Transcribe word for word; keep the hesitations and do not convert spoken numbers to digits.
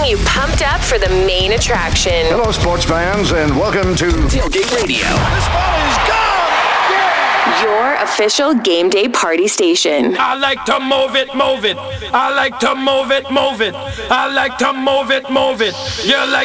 you pumped up for the main attraction. Hello, sports fans, and welcome to Tailgate Radio. This ball is gone! Yeah! Your official game day party station. I like to move it, move it. I like to move it, move it. I like to move it, move it. You like